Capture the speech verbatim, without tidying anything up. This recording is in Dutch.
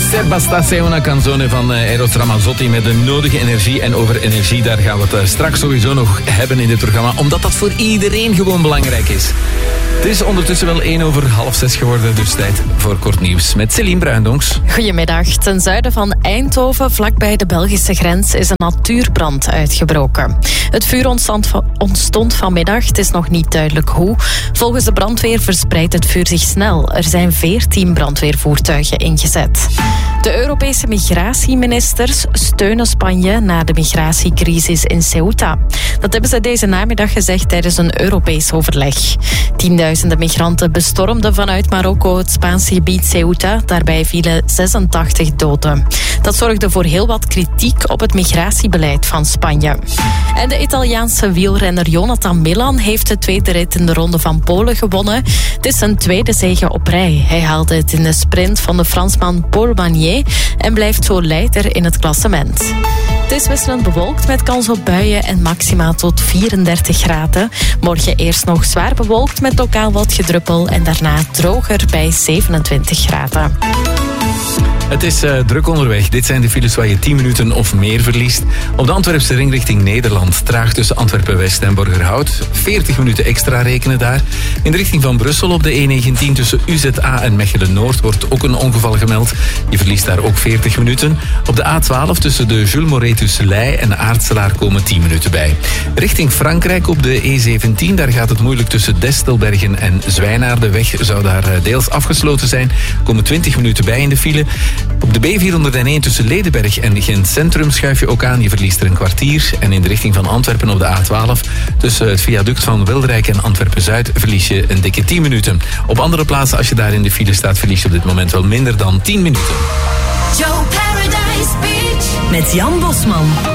Se bastasse una canzone van Eros Ramazzotti met de nodige energie. En over energie, daar gaan we het straks sowieso nog hebben in dit programma. Omdat dat voor iedereen gewoon belangrijk is. Het is ondertussen wel één over half zes geworden, dus tijd voor kort nieuws met Céline Bruindonks. Goedemiddag. Ten zuiden van Eindhoven, vlakbij de Belgische grens, is een natuurbrand uitgebroken. Het vuur ontstond, ontstond vanmiddag, het is nog niet duidelijk hoe. Volgens de brandweer verspreidt het vuur zich snel. Er zijn veertien brandweervoertuigen ingezet. De Europese migratieministers steunen Spanje na de migratiecrisis in Ceuta. Dat hebben ze deze namiddag gezegd tijdens een Europees overleg. Tienduizenden migranten bestormden vanuit Marokko het Spaanse gebied Ceuta. Daarbij vielen zesentachtig doden. Dat zorgde voor heel wat kritiek op het migratiebeleid van Spanje. En de Italiaanse wielrenner Jonathan Milan heeft de tweede rit in de Ronde van Polen gewonnen. Het is zijn tweede zege op rij. Hij haalde het in de sprint van de Fransman Paul Bagnier en blijft zo leider in het klassement. Het is wisselend bewolkt met kans op buien en maxima tot vierendertig graden. Morgen eerst nog zwaar bewolkt met lokaal wat gedruppel en daarna droger bij zevenentwintig graden. Het is uh, druk onderweg. Dit zijn de files waar je tien minuten of meer verliest. Op de Antwerpse ring richting Nederland. Traag tussen Antwerpen-West en Borgerhout. veertig minuten extra rekenen daar. In de richting van Brussel op de E negentien tussen U Z A en Mechelen-Noord wordt ook een ongeval gemeld. Je verliest daar ook veertig minuten. Op de A twaalf tussen de Jules Moretus-Ley en Aartselaar komen tien minuten bij. Richting Frankrijk op de E zeventien. Daar gaat het moeilijk tussen Destelbergen en Zwijnaar. De weg zou daar deels afgesloten zijn. Er komen twintig minuten bij in de file. Op de B vierhonderdéén tussen Ledenberg en Gent Centrum schuif je ook aan. Je verliest er een kwartier. En in de richting van Antwerpen op de A twaalf tussen het viaduct van Wilderijk en Antwerpen-Zuid verlies je een dikke tien minuten. Op andere plaatsen, als je daar in de file staat, verlies je op dit moment wel minder dan tien minuten. Joe Paradise Beach met Jan Bosman.